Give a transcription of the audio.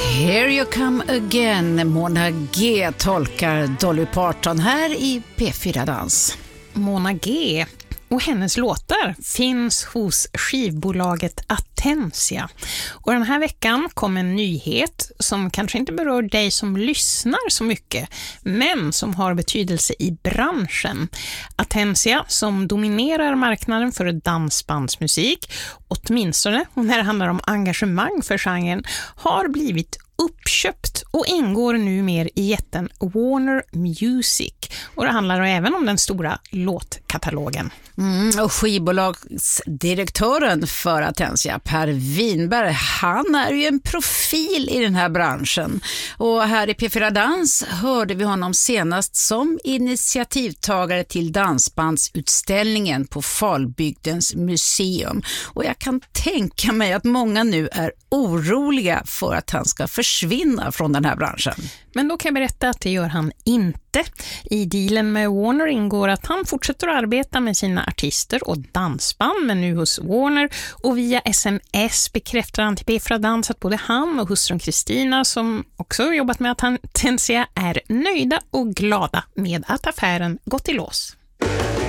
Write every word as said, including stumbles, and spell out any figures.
Here you come again. Mona G tolkar Dolly Parton här i P fyra Dans. Mona G och hennes låtar finns hos skivbolaget Atensia. Och den här veckan kom en nyhet som kanske inte berör dig som lyssnar så mycket, men som har betydelse i branschen. Atensia, som dominerar marknaden för dansbandsmusik, åtminstone när det handlar om engagemang för genren, har blivit uppköpt och ingår nu mer i jätten Warner Music. Och det handlar även om den stora låtkatalogen. Mm, och skivbolagsdirektören för Atensia, Per Winberg, han är ju en profil i den här branschen. Och här i P fyra Dans hörde vi honom senast som initiativtagare till dansbandsutställningen på Falbygdens museum. Och jag kan tänka mig att många nu är oroliga för att han ska försvinna från den här branschen. Men då kan jag berätta att det gör han inte. I dealen med Warner ingår att han fortsätter att arbeta med sina artister och dansband, men nu hos Warner, och via sms bekräftar han till P fyra Dans att både han och hustrun Kristina, som också jobbat med Atensia, är nöjda och glada med att affären gått i lås.